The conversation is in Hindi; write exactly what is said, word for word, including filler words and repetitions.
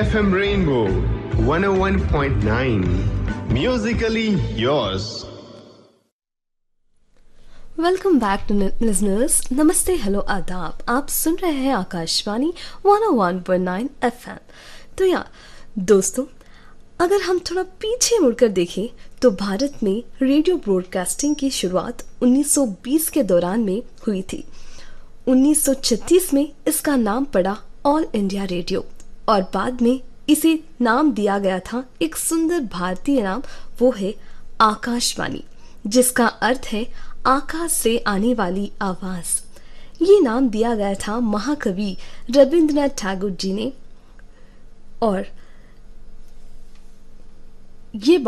F M Rainbow one oh one point nine. Musically yours. Welcome back to listeners. नमस्ते, हेलो, आदाब. आप सुन रहे हैं Akashvani one oh one point nine F M. तो यार दोस्तों, अगर हम थोड़ा पीछे मुड़कर देखें तो भारत में रेडियो ब्रॉडकास्टिंग की शुरुआत उन्नीस सौ बीस के दौरान में हुई थी. उन्नीस सौ छत्तीस में इसका नाम पड़ा ऑल इंडिया रेडियो और बाद में इसे नाम दिया गया था एक सुंदर भारतीय नाम, वो है आकाशवाणी, जिसका अर्थ है आकाश से आने वाली आवाज. ये नाम दिया गया था महाकवि रविंद्रनाथ टैगोर जी ने. और ये